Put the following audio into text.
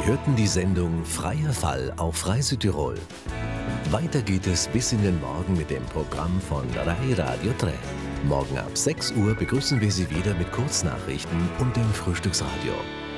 hörten die Sendung Freier Fall auf Rai Südtirol. Weiter geht es bis in den Morgen mit dem Programm von Rai Radio 3. Morgen ab 6 Uhr begrüßen wir Sie wieder mit Kurznachrichten und dem Frühstücksradio.